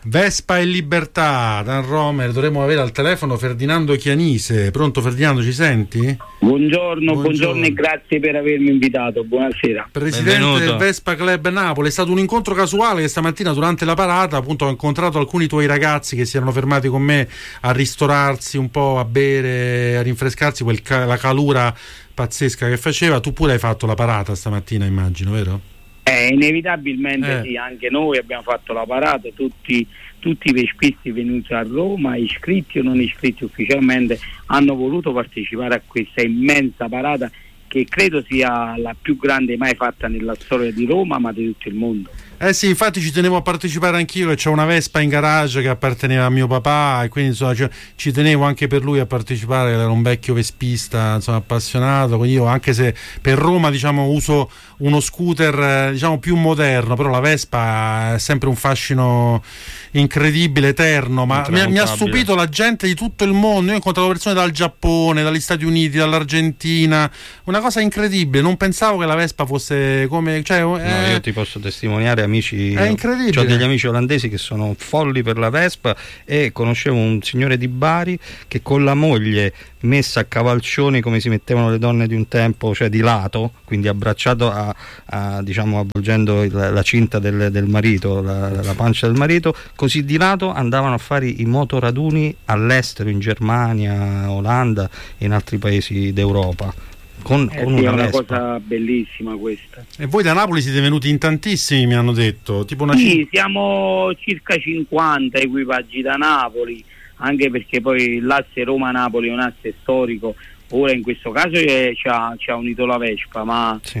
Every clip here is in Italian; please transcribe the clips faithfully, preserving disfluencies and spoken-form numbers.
Vespa e Libertà, Dan Romer. Dovremmo avere al telefono Ferdinando Chianise. Pronto Ferdinando, ci senti? Buongiorno, buongiorno, buongiorno e grazie per avermi invitato. Buonasera. Presidente Benvenuto. del Vespa Club Napoli. È stato un incontro casuale che stamattina durante la parata, appunto, ho incontrato alcuni tuoi ragazzi che si erano fermati con me a ristorarsi un po', a bere, a rinfrescarsi quel ca- la calura pazzesca che faceva. Tu pure hai fatto la parata stamattina, immagino, vero? Eh, inevitabilmente Eh. sì, anche noi abbiamo fatto la parata, tutti, tutti i vespisti venuti a Roma, iscritti o non iscritti ufficialmente, hanno voluto partecipare a questa immensa parata che credo sia la più grande mai fatta nella storia di Roma, ma di tutto il mondo. Eh sì, infatti ci tenevo a partecipare anch'io, che c'è una Vespa in garage che apparteneva a mio papà e quindi insomma ci, ci tenevo anche per lui a partecipare, era un vecchio vespista, insomma appassionato, quindi io anche se per Roma diciamo uso uno scooter eh, diciamo più moderno, però la Vespa è sempre un fascino incredibile, eterno, ma mi, mi ha stupito la gente di tutto il mondo. Io ho incontrato persone dal Giappone, dagli Stati Uniti, dall'Argentina, una cosa incredibile, non pensavo che la Vespa fosse come, cioè, No, eh, io ti posso testimoniare amici, è incredibile. ho degli amici olandesi che sono folli per la Vespa, e conoscevo un signore di Bari che con la moglie messa a cavalcioni come si mettevano le donne di un tempo, cioè di lato, quindi abbracciato a, a diciamo avvolgendo il, la cinta del, del marito, la, la pancia del marito, così di lato andavano a fare i motoraduni all'estero, in Germania, Olanda e in altri paesi d'Europa. Con, Eh, con sì, una è una Vespa. cosa bellissima questa. E voi da Napoli siete venuti in tantissimi, mi hanno detto, tipo una Sì, siamo circa cinquanta equipaggi da Napoli, anche perché poi l'asse Roma-Napoli è un asse storico. Ora in questo caso è, ci, ha, ci ha unito la Vespa, ma Sì.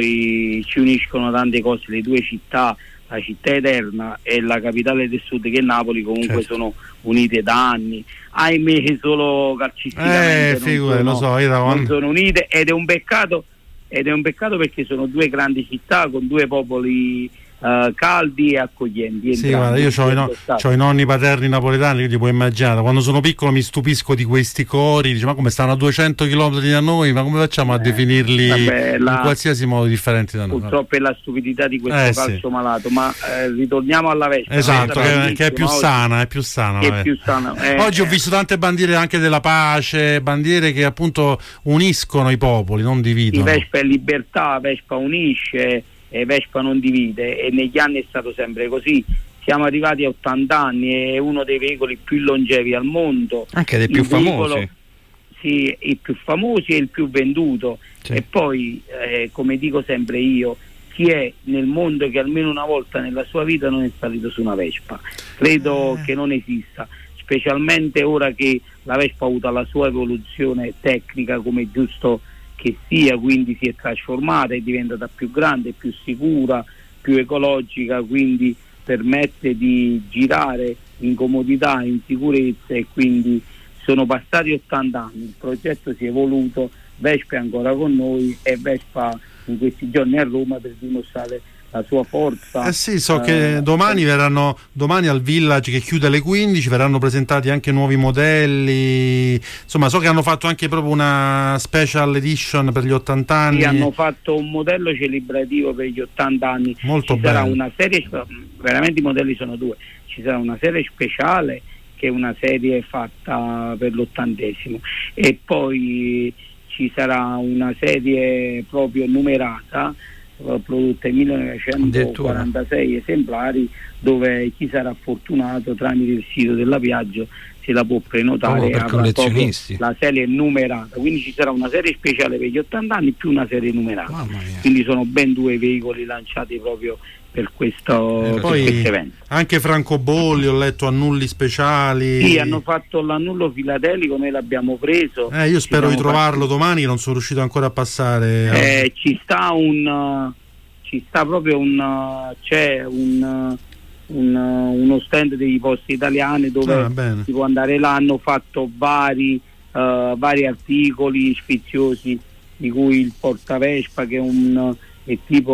poi ci uniscono tante cose, le due città, la città eterna e la capitale del sud che è Napoli, comunque Certo. sono unite da anni. Ahimè solo calcisticamente Eh, non, figura, sono, lo so, io da non quando- sono unite, ed è un peccato, ed è un peccato perché sono due grandi città con due popoli Uh, caldi e accoglienti. Sì, guarda, io ho i, no, c'ho i nonni paterni napoletani, quindi puoi immaginare, quando sono piccolo mi stupisco di questi cori, dice ma come stanno a duecento chilometri da noi, ma come facciamo a Eh, definirli vabbè, la- in qualsiasi modo differenti da noi? Purtroppo è la stupidità di questo Eh, calcio sì. malato, ma eh, ritorniamo alla Vespa. Esatto, La Vespa che, che è più oggi, sana, è più sana. che è vabbè. più sana. Eh, Oggi ho eh, visto tante bandiere anche della pace, bandiere che appunto uniscono i popoli, non sì, dividono. Vespa è libertà, Vespa unisce e Vespa non divide, e negli anni è stato sempre così. Siamo arrivati a ottanta anni, è uno dei veicoli più longevi al mondo, Anche dei più il veicolo- famosi. sì, il più famosi e il più venduto. Sì. E poi eh, come dico sempre io, chi è nel mondo che almeno una volta nella sua vita non è salito su una Vespa? Credo Eh. che non esista, specialmente ora che la Vespa ha avuto la sua evoluzione tecnica, come è giusto che sia, quindi si è trasformata, è diventata più grande, più sicura, più ecologica, quindi permette di girare in comodità, in sicurezza, e quindi sono passati ottanta anni, il progetto si è evoluto, Vespa è ancora con noi, e Vespa in questi giorni a Roma per dimostrare la sua forza. Eh sì, so eh, che domani verranno, domani al Village che chiude alle quindici verranno presentati anche nuovi modelli, insomma so che hanno fatto anche proprio una special edition per gli ottanta anni. Sì, hanno fatto un modello celebrativo per gli ottanta anni. Molto ci sarà bello. una serie, veramente i modelli sono due, ci sarà una serie speciale che è una serie fatta per l'ottantesimo, e poi ci sarà una serie proprio numerata prodotta in millenovecentoquarantasei esemplari, dove chi sarà fortunato tramite il sito della Piaggio se la può prenotare. Oh, per avrà collezionisti. proprio la serie numerata, quindi ci sarà una serie speciale per gli ottanta anni più una serie numerata. Mamma mia. Quindi sono ben due veicoli lanciati proprio per questo, E per poi questo evento. anche francobolli, ho letto annulli speciali. Sì, hanno fatto l'annullo filatelico, noi l'abbiamo preso. Eh, io spero Ci di siamo trovarlo fatti- domani, che non sono riuscito ancora a passare. Eh, ci sta un uh, ci sta proprio un uh, c'è un, uh, un uh, uno stand dei posti italiani dove Ah, bene. si può andare là. Hanno fatto vari uh, vari articoli sfiziosi, di cui il portavespa, che è un uh, è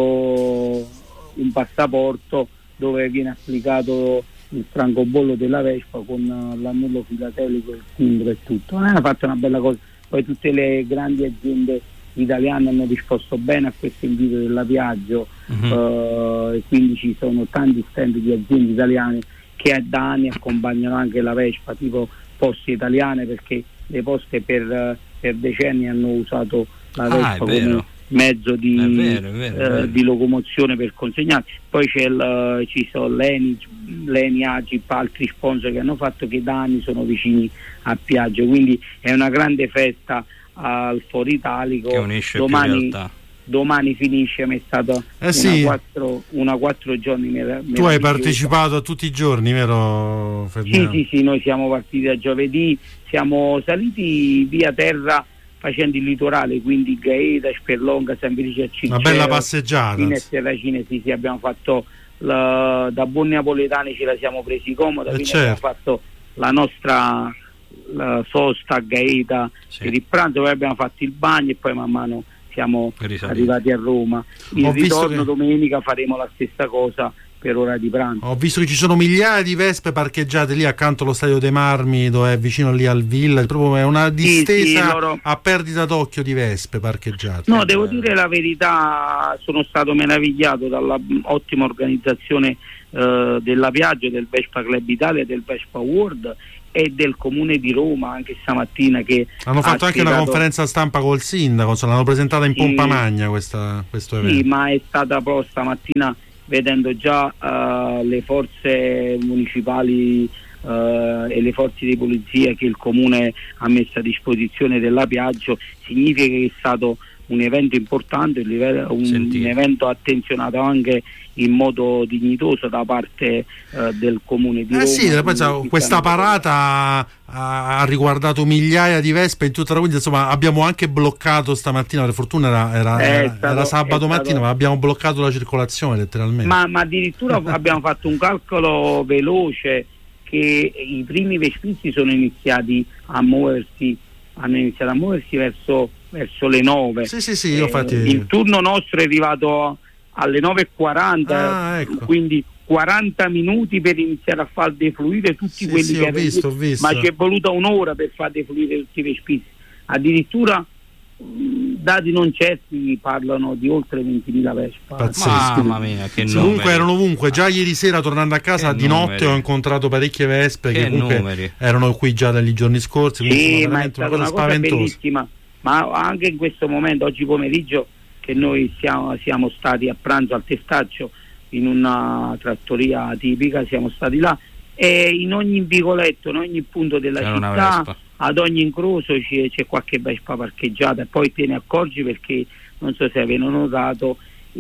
tipo un passaporto dove viene applicato il francobollo della Vespa con uh, l'annullo filatelico, il timbro e tutto. Eh, hanno fatto una bella cosa. Poi tutte le grandi aziende italiane hanno risposto bene a questo invito della Piaggio, Mhm. uh, e quindi ci sono tanti stand di aziende italiane che da anni accompagnano anche la Vespa, tipo Poste Italiane, perché le poste per, per decenni hanno usato la Vespa ah, come mezzo di, è vero, è vero, è vero. Eh, di locomozione per consegnare. Poi c'è il, ci sono l'Eni, l'Eni, Agip, altri sponsor che hanno fatto, che da anni sono vicini a Piaggio, quindi è una grande festa al Foro Italico che unisce domani, più realtà. Domani finisce, ma è stata eh una, sì. quattro, una quattro giorni mer- tu hai partecipato a tutti i giorni, vero Ferdinando? Sì, sì, sì, noi siamo partiti da giovedì, siamo saliti via terra facendo il litorale, quindi Gaeta, Sperlonga, San Felice a Cicero, una bella passeggiata. In Terracine, sì, sì, abbiamo fatto la, da buoni napoletani, ce la siamo presi comoda, eh quindi certo. abbiamo fatto la nostra la sosta a Gaeta, sì, per il pranzo, poi abbiamo fatto il bagno e poi man mano siamo Risaliti. arrivati a Roma. Il Ho ritorno che... domenica faremo la stessa cosa per ora di pranzo. Ho visto che ci sono migliaia di Vespe parcheggiate lì accanto allo Stadio dei Marmi, dove è vicino lì al Village, proprio è una distesa sì, sì, loro... a perdita d'occhio di Vespe parcheggiate. No, devo dire la verità, sono stato meravigliato dalla ottima organizzazione eh, della Piaggio, del Vespa Club Italia e del Vespa World e del Comune di Roma, anche stamattina, che hanno fatto anche spiegato... una conferenza stampa col sindaco, l'hanno presentata in sì, pompa magna questa, questo evento. Sì, ma è stata proprio stamattina, vedendo già uh, le forze municipali uh, e le forze di polizia che il Comune ha messo a disposizione della Piaggio, significa che è stato un evento importante, un, un evento attenzionato anche in modo dignitoso da parte uh, del Comune di Roma. Eh sì, penso, questa parata ha, ha riguardato migliaia di Vespe in tutta la quindi insomma abbiamo anche bloccato stamattina, per fortuna era, era, era, stato, era sabato mattina, stato... ma abbiamo bloccato la circolazione letteralmente. Ma, ma addirittura abbiamo fatto un calcolo veloce che i primi vespisti sono iniziati a muoversi, hanno iniziato a muoversi verso, verso le nove. Sì, sì, sì, io eh, infatti... Il turno nostro è arrivato alle nove e quaranta, ah, ecco. Quindi quaranta minuti per iniziare a far defluire tutti sì, quelli sì, che ho visto, ho visto. Ma ci è voluta un'ora per far defluire tutti i vespisti. Addirittura dati non certi parlano di oltre ventimila Vespa. Pazzesco. Mamma mia, che numeri. Comunque erano ovunque, già ieri sera tornando a casa che di numeri. notte ho incontrato parecchie Vespe che, che comunque numeri. erano qui già dagli giorni scorsi. Sì, ma è stata una cosa, una cosa spaventosa. bellissima, ma anche in questo momento, oggi pomeriggio, che noi siamo, siamo stati a pranzo al Testaccio in una trattoria tipica, siamo stati là e in ogni vicoletto, in ogni punto della c'era città, ad ogni incrocio c'è, c'è qualche Vespa parcheggiata, e poi te ne accorgi perché non so se avete notato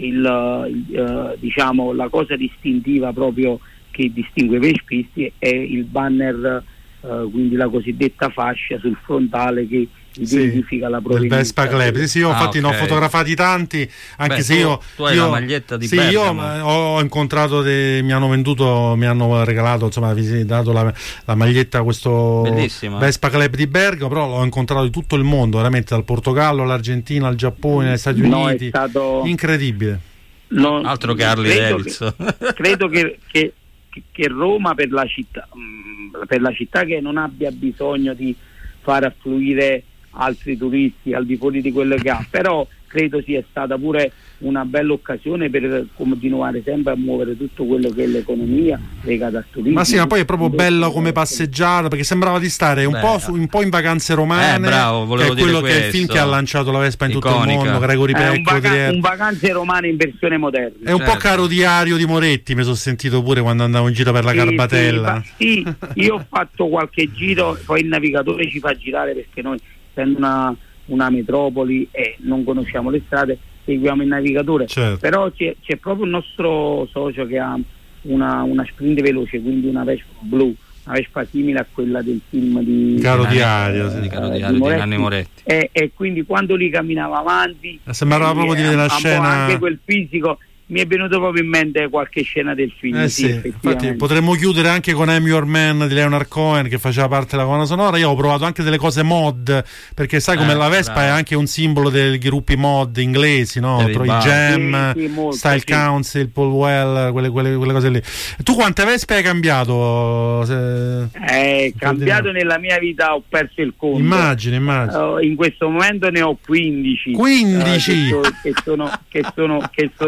il, il, uh, diciamo la cosa distintiva proprio che distingue i vespisti è il banner, uh, quindi la cosiddetta fascia sul frontale che identifica sì, la provenienza del Vespa Club. Sì, sì, io ah, infatti okay. ne ho fotografati tanti, anche Beh, se tu, io tu hai io, la maglietta di sì, Bergamo. io ho incontrato de, mi hanno venduto, mi hanno regalato, insomma, dato la, la maglietta a questo bellissima. Vespa Club di Bergamo, però l'ho incontrato di tutto il mondo, veramente dal Portogallo all'Argentina, al Giappone, agli Stati no, Uniti. è stato... incredibile. No, altro che Harley Davidson. Che, credo che, che, che Roma per la città per la città che non abbia bisogno di far affluire altri turisti al di fuori di quello che ha, però credo sia stata pure una bella occasione per continuare sempre a muovere tutto quello che è l'economia legata al turismo. Ma sì, ma poi è proprio bello come passeggiata, perché sembrava di stare un Beh, po', su, un po' in vacanze romane, eh, bravo, volevo che è quello dire che è il film che ha lanciato la Vespa in Iconica. tutto il mondo, Gregory È un, Pecco, vaca- un vacanze romane in versione moderna. È un certo. po' caro diario di Moretti, mi sono sentito pure quando andavo in giro per la sì, Carbatella. Sì, sì, io ho fatto qualche giro, poi il navigatore ci fa girare perché noi, essendo una, una metropoli e non conosciamo le strade, seguiamo il navigatore, certo. Però c'è, c'è proprio un nostro socio che ha una, una sprint veloce, quindi una Vespa blu, una Vespa simile a quella del film di Caro Nanni, Diario, eh, sì. di Caro eh, Diario di di Moretti. Nanni Moretti. E, e quindi quando lui camminava avanti sembrava proprio di vedere la scena, anche quel fisico, mi è venuto proprio in mente qualche scena del film. eh sì, sì, infatti potremmo chiudere anche con I'm Your Man di Leonard Cohen, che faceva parte della colonna sonora. Io ho provato anche delle cose mod, perché sai come eh, la Vespa bravo. è anche un simbolo dei gruppi mod inglesi, no? David Pro i Bowie. Jam, Sì, sì, molto, Style sì. Council, Paul Well, quelle, quelle, quelle cose lì. Tu quante Vespe hai cambiato? Se... È cambiato nella mia vita, ho perso il conto. Immagino, immagino. Uh, in questo momento ne ho quindici. quindici Uh, che, so, che, sono, che, sono, che sono mie.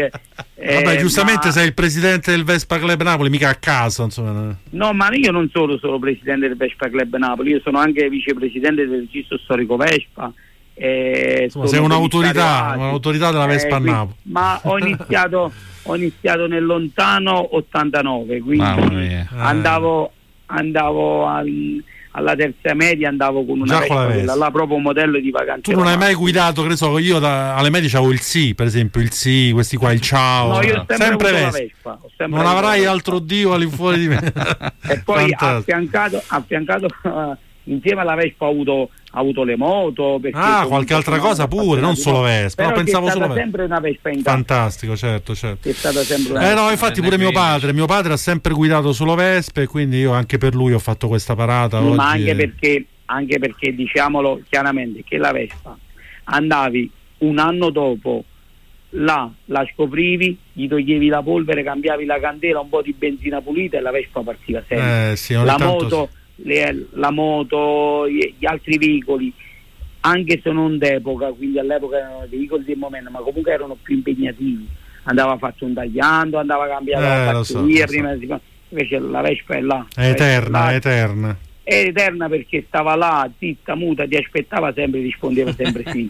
eh, Vabbè, giustamente ma... sei il presidente del Vespa Club Napoli, mica a caso, insomma. No, ma io non sono solo presidente del Vespa Club Napoli, io sono anche vicepresidente del registro storico Vespa. Eh, insomma, sei un'autorità, un'autorità della Vespa eh, a Napoli. Ma ho iniziato, ho iniziato nel lontano ottantanove, quindi andavo, andavo al, alla terza media, andavo con una Vespa, quella là, proprio un modello di vacanza. Tu non hai mai guidato, che ne so, io da, alle medie c'avevo il sì, per esempio, il sì, questi qua, il ciao. No, io ho sempre, sempre Vespa. Vespa. Ho sempre non avrai altro Dio all'infuori di me. E poi affiancato, affiancato uh, insieme alla Vespa ho avuto, ha avuto le moto, ah, qualche altra cosa pure, non solo Vespa. No, pensavo solo Vespa. Sempre una Vespa in fantastico, certo, certo. È stata sempre una eh no, infatti pure mio padre, mio padre ha sempre guidato solo Vespe, quindi io anche per lui ho fatto questa parata. Ma oggi anche e... perché anche perché diciamolo chiaramente che la Vespa andavi un anno dopo là, la scoprivi, gli toglievi la polvere, cambiavi la candela, un po' di benzina pulita e la Vespa partiva sempre. Eh, sì, la moto sì. Le, la moto, gli altri veicoli, anche se non d'epoca, quindi all'epoca erano veicoli del momento, ma comunque erano più impegnativi, andava fatto un tagliando, andava cambiato eh, la batteria, so, prima so. Si... invece la Vespa è là, è eterna, là, è eterna è eterna perché stava là, zitta, muta, ti aspettava sempre, rispondeva sempre sì.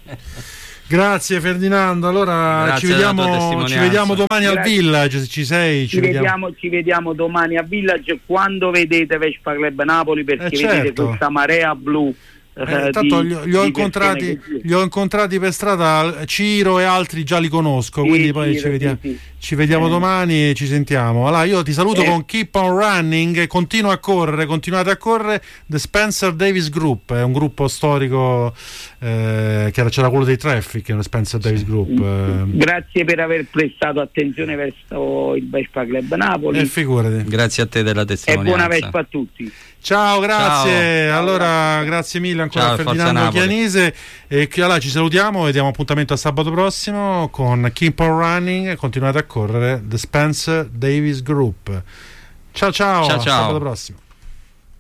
Grazie Ferdinando, allora ci vediamo, ci vediamo domani Grazie. Al Village, se ci sei. Ci, ci, vediamo. Vediamo, ci vediamo domani al Village quando vedete Vespa Club Napoli, perché eh certo. vedete questa marea blu. Eh, tanto li, li, ho incontrati, che... li ho incontrati per strada, Ciro e altri già li conosco, sì, quindi poi Ciro, ci vediamo, sì, sì. Ci vediamo eh. domani e ci sentiamo. Allora io ti saluto eh. con Keep on Running, continua a correre, continuate a correre. The Spencer Davis Group è un gruppo storico eh, che c'era quello dei Traffic, lo Spencer Davis Group. Eh. Grazie per aver prestato attenzione verso il Vespa Club Napoli. E figurati. Grazie a te della testimonianza. E buona Vespa a tutti. Ciao, grazie. Ciao. Allora, grazie mille ancora Ciao, a Ferdinando Chianese. E che, allora, ci salutiamo e diamo appuntamento a sabato prossimo con Keep on Running. Continuate a correre, The Spencer Davis Group. Ciao, ciao. Ciao, ciao. Sabato prossimo.